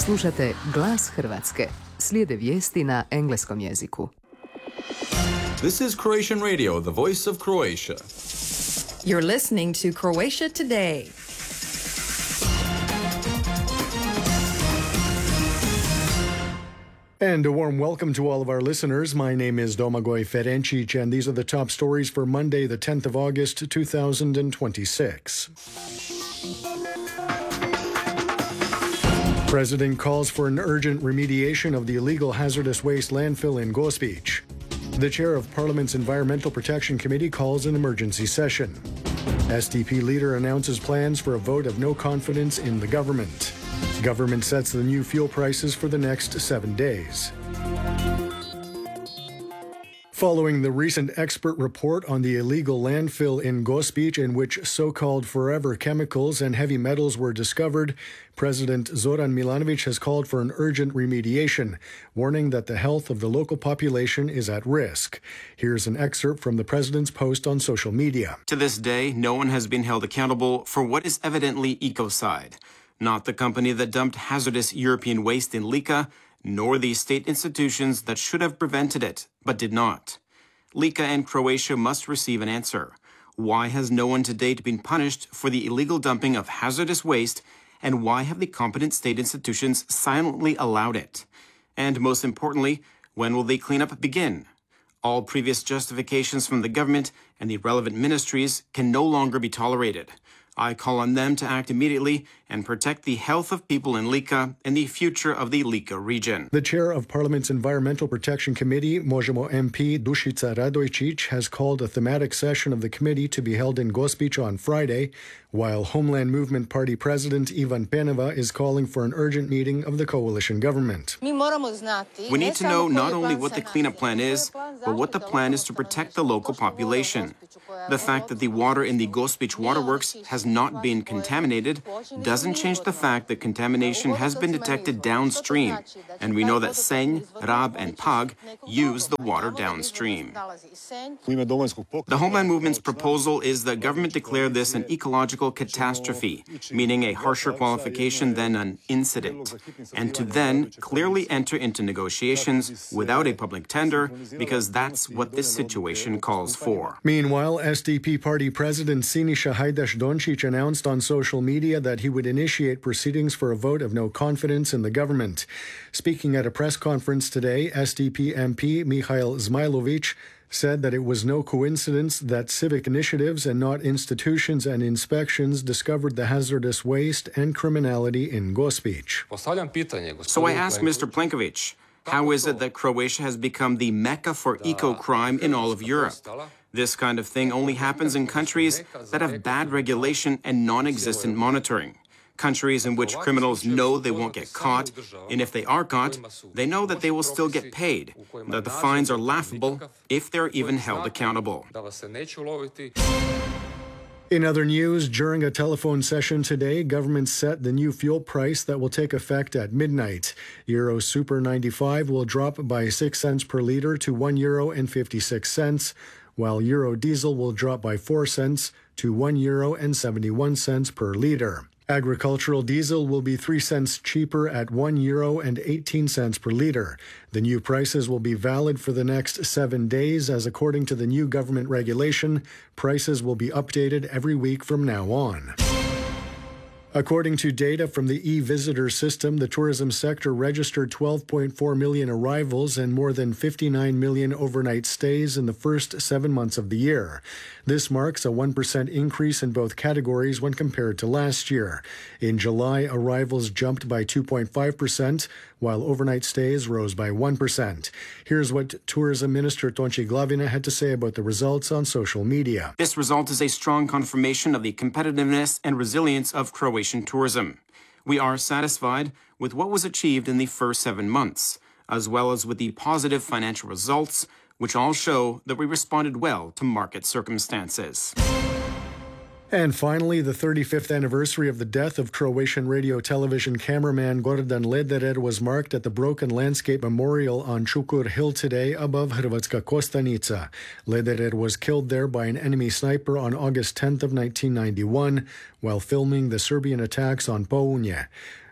Slušate Glas Hrvatske. Slijede vijesti na engleskom jeziku. This is Croatian Radio, the voice of Croatia. You're listening to Croatia Today. And a warm welcome to all of our listeners. My name is Domagoj Ferencic, and these are the top stories for Monday, the 10th of August, 2026. President calls for an urgent remediation of the illegal hazardous waste landfill in Gospić. The chair of Parliament's Environmental Protection Committee calls an emergency session. SDP leader announces plans for a vote of no confidence in the government. Government sets the new fuel prices for the next 7 days. Following the recent expert report on the illegal landfill in Gospić, in which so-called forever chemicals and heavy metals were discovered, President Zoran Milanović has called for an urgent remediation, warning that the health of the local population is at risk. Here's an excerpt from the president's post on social media. To this day, no one has been held accountable for what is evidently ecocide. Not the company that dumped hazardous European waste in Lika, nor the state institutions that should have prevented it, but did not. Lika and Croatia must receive an answer. Why has no one to date been punished for the illegal dumping of hazardous waste, and why have the competent state institutions silently allowed it? And most importantly, when will the cleanup begin? All previous justifications from the government and the relevant ministries can no longer be tolerated. I call on them to act immediately and protect the health of people in Lika and the future of the Lika region. The chair of Parliament's Environmental Protection Committee, Možemo MP Dušica Radojčić, has called a thematic session of the committee to be held in Gospić on Friday, while Homeland Movement Party President Ivan Penava is calling for an urgent meeting of the coalition government. We need to know not only what the cleanup plan is, but what the plan is to protect the local population. The fact that the water in the Gospić waterworks has not been contaminated doesn't change the fact that contamination has been detected downstream, and we know that Senj, Rab, and Pag use the water downstream. The Homeland Movement's proposal is that government declare this an ecological catastrophe, meaning a harsher qualification than an incident, and to then clearly enter into negotiations without a public tender, because that's what this situation calls for. Meanwhile, SDP party president Siniša Hajdaš-Dončić announced on social media that he would initiate proceedings for a vote of no confidence in the government. Speaking at a press conference today, SDP MP Mihail Zmailović said that it was no coincidence that civic initiatives and not institutions and inspections discovered the hazardous waste and criminality in Gospić. So I ask Mr. Plenković, how is it that Croatia has become the mecca for eco-crime in all of Europe? This kind of thing only happens in countries that have bad regulation and non-existent monitoring. Countries in which criminals know they won't get caught, and if they are caught, they know that they will still get paid, that the fines are laughable if they're even held accountable. In other news, during a telephone session today, government set the new fuel price that will take effect at midnight. Euro Super 95 will drop by 6 cents per litre to €1.56, while Euro Diesel will drop by 4 cents to €1.71 per litre. Agricultural diesel will be 3 cents cheaper at €1.18 per litre. The new prices will be valid for the next 7 days, as according to the new government regulation, prices will be updated every week from now on. According to data from the e-visitor system, the tourism sector registered 12.4 million arrivals and more than 59 million overnight stays in the first 7 months of the year. This marks a 1% increase in both categories when compared to last year. In July, arrivals jumped by 2.5%, while overnight stays rose by 1%. Here's what Tourism Minister Tonči Glavina had to say about the results on social media. This result is a strong confirmation of the competitiveness and resilience of Croatian tourism. We are satisfied with what was achieved in the first 7 months, as well as with the positive financial results, which all show that we responded well to market circumstances. And finally, the 35th anniversary of the death of Croatian radio television cameraman Gordan Lederer was marked at the Broken Landscape Memorial on Čukur Hill today above Hrvatska Kostanica. Lederer was killed there by an enemy sniper on August 10th of 1991 while filming the Serbian attacks on Pounje.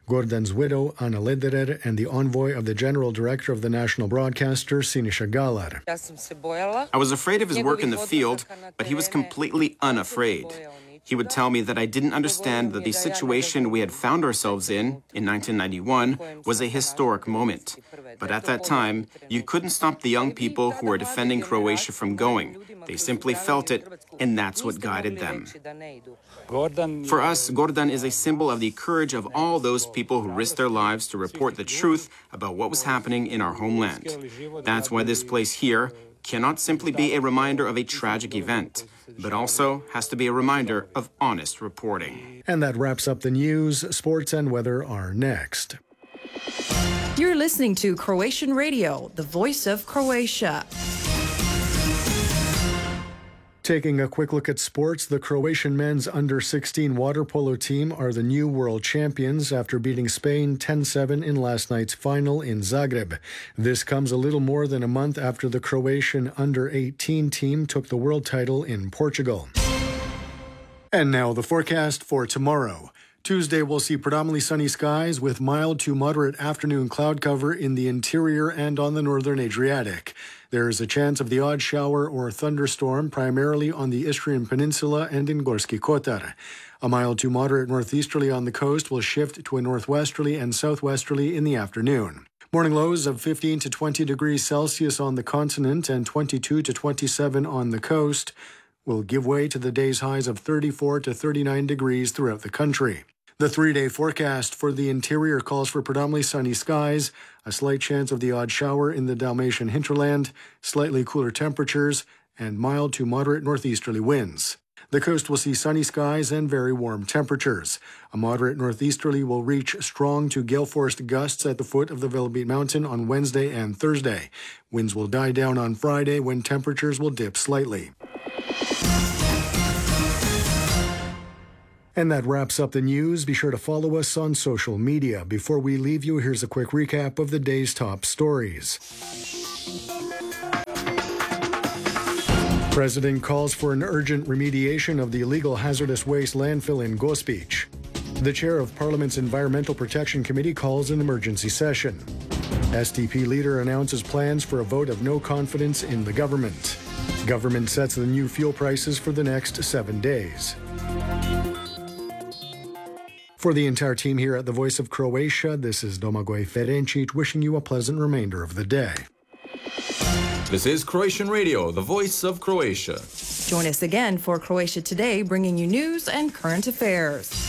Gordan's widow, Ana Lederer, and the envoy of the general director of the national broadcaster, Siniša Galar. I was afraid of his work in the field, but he was completely unafraid. He would tell me that I didn't understand that the situation we had found ourselves in 1991, was a historic moment. But at that time, you couldn't stop the young people who were defending Croatia from going. They simply felt it, and that's what guided them. For us, Gordan is a symbol of the courage of all those people who risked their lives to report the truth about what was happening in our homeland. That's why this place here cannot simply be a reminder of a tragic event, but also has to be a reminder of honest reporting. And that wraps up the news. Sports and weather are next. You're listening to Croatian Radio, the voice of Croatia. Taking a quick look at sports, the Croatian men's under-16 water polo team are the new world champions after beating Spain 10-7 in last night's final in Zagreb. This comes a little more than a month after the Croatian under-18 team took the world title in Portugal. And now the forecast for tomorrow. Tuesday, we'll see predominantly sunny skies with mild to moderate afternoon cloud cover in the interior and on the northern Adriatic. There is a chance of the odd shower or thunderstorm, primarily on the Istrian Peninsula and in Gorski Kotar. A mild to moderate northeasterly on the coast will shift to a northwesterly and southwesterly in the afternoon. Morning lows of 15 to 20 degrees Celsius on the continent and 22 to 27 on the coast will give way to the day's highs of 34 to 39 degrees throughout the country. The 3-day forecast for the interior calls for predominantly sunny skies, a slight chance of the odd shower in the Dalmatian hinterland, slightly cooler temperatures, and mild to moderate northeasterly winds. The coast will see sunny skies and very warm temperatures. A moderate northeasterly will reach strong to gale-force gusts at the foot of the Velebit Mountain on Wednesday and Thursday. Winds will die down on Friday when temperatures will dip slightly. And that wraps up the news. Be sure to follow us on social media. Before we leave you, here's a quick recap of the day's top stories. President calls for an urgent remediation of the illegal hazardous waste landfill in Gospić. The chair of Parliament's Environmental Protection Committee calls an emergency session. SDP leader announces plans for a vote of no confidence in the government. Government sets the new fuel prices for the next 7 days. For the entire team here at the Voice of Croatia, this is Domagoj Ferencic wishing you a pleasant remainder of the day. This is Croatian Radio, the voice of Croatia. Join us again for Croatia Today, bringing you news and current affairs.